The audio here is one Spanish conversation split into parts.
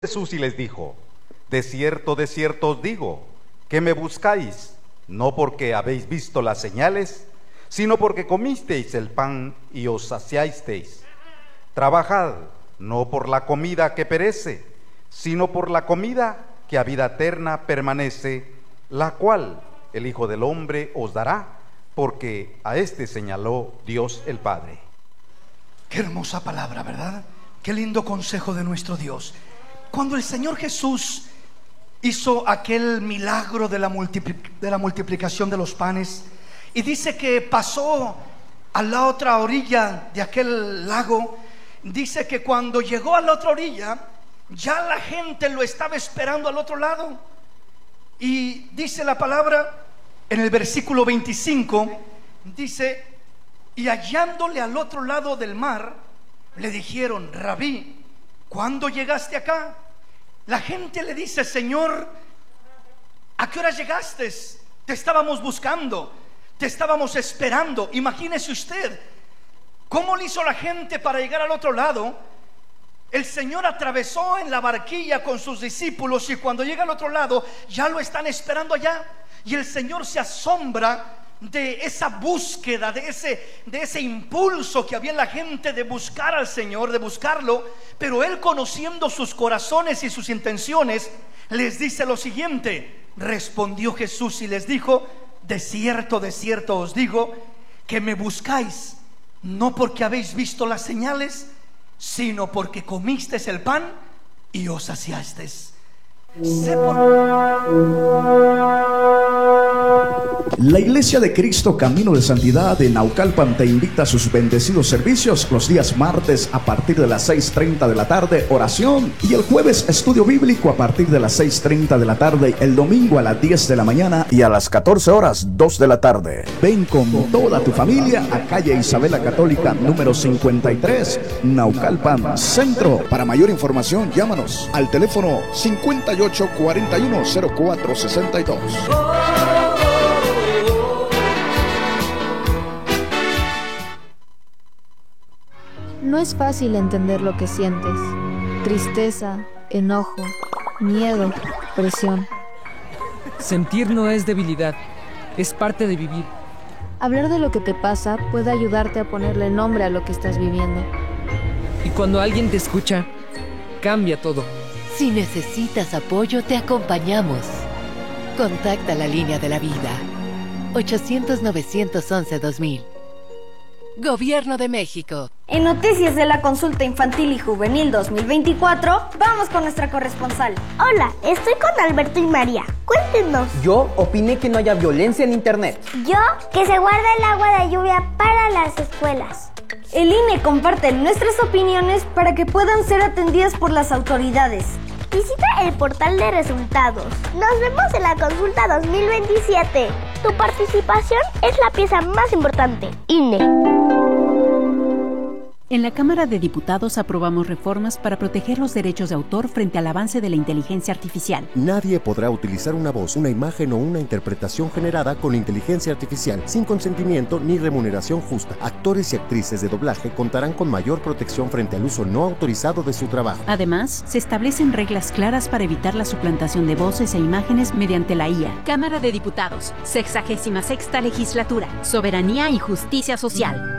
Jesús y les dijo: de cierto os digo, que me buscáis, no porque habéis visto las señales, sino porque comisteis el pan y os saciasteis. Trabajad, no por la comida que perece, sino por la comida que a vida eterna permanece, la cual el Hijo del Hombre os dará, porque a éste señaló Dios el Padre. Qué hermosa palabra, ¿verdad? Qué lindo consejo de nuestro Dios. Cuando el Señor Jesús hizo aquel milagro de la multiplicación de los panes, y dice que pasó a la otra orilla de aquel lago, dice que cuando llegó a la otra orilla, ya la gente lo estaba esperando al otro lado. Y dice la palabra en el versículo 25, dice: y hallándole al otro lado del mar, le dijeron: Rabí, ¿cuándo llegaste acá? La gente le dice: Señor, ¿a qué hora llegaste? Te estábamos buscando, te estábamos esperando. Imagínese usted cómo le hizo la gente para llegar al otro lado. El Señor atravesó en la barquilla con sus discípulos, y cuando llega al otro lado ya lo están esperando allá. Y el Señor se asombra de esa búsqueda, de ese impulso que había en la gente de buscar al Señor, de buscarlo. Pero Él, conociendo sus corazones y sus intenciones, les dice lo siguiente. Respondió Jesús y les dijo: de cierto os digo, que me buscáis, no porque habéis visto las señales, sino porque comisteis el pan y os saciasteis. La Iglesia de Cristo Camino de Santidad de Naucalpan te invita a sus bendecidos servicios los días martes a partir de las 6:30 de la tarde, oración, y el jueves estudio bíblico a partir de las 6:30 de la tarde, el domingo a las 10 de la mañana y a las 14 horas 2 de la tarde. Ven con toda tu familia a calle Isabela Católica número 53, Naucalpan Centro. Para mayor información llámanos al teléfono 58410462. No es fácil entender lo que sientes: tristeza, enojo, miedo, presión. Sentir no es debilidad, es parte de vivir. Hablar de lo que te pasa puede ayudarte a ponerle nombre a lo que estás viviendo. Y cuando alguien te escucha, cambia todo. Si necesitas apoyo, te acompañamos. Contacta la línea de la vida. 800-911-2000. Gobierno de México. En noticias de la Consulta Infantil y Juvenil 2024, vamos con nuestra corresponsal. Hola, estoy con Alberto y María. Cuéntenos. Yo opiné que no haya violencia en internet. Yo, que se guarda el agua de lluvia para las escuelas. El INE comparte nuestras opiniones para que puedan ser atendidas por las autoridades. Visita el portal de resultados. Nos vemos en la consulta 2027. Tu participación es la pieza más importante. INE. En la Cámara de Diputados aprobamos reformas para proteger los derechos de autor frente al avance de la inteligencia artificial. Nadie podrá utilizar una voz, una imagen o una interpretación generada con inteligencia artificial sin consentimiento ni remuneración justa. Actores y actrices de doblaje contarán con mayor protección frente al uso no autorizado de su trabajo. Además, se establecen reglas claras para evitar la suplantación de voces e imágenes mediante la IA. Cámara de Diputados, 66ª Legislatura, Soberanía y Justicia Social.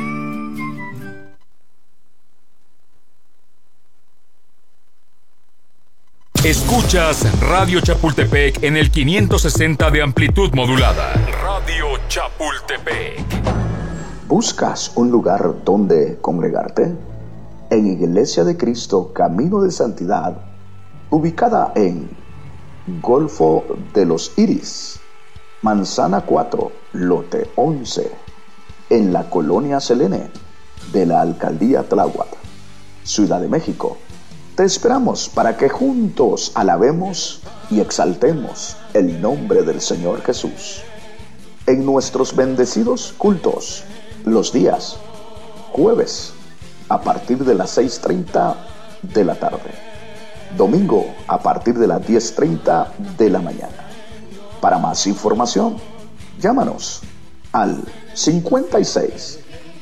Escuchas Radio Chapultepec en el 560 de amplitud modulada. Radio Chapultepec. ¿Buscas un lugar donde congregarte? En Iglesia de Cristo Camino de Santidad, ubicada en Golfo de los Iris, Manzana 4, Lote 11, en la Colonia Selene de la Alcaldía Tláhuac, Ciudad de México. Te esperamos para que juntos alabemos y exaltemos el nombre del Señor Jesús en nuestros bendecidos cultos los días jueves a partir de las 6:30 de la tarde, domingo a partir de las 10:30 de la mañana. Para más información, llámanos al 56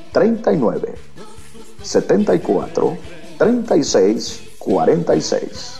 39 74 36 46.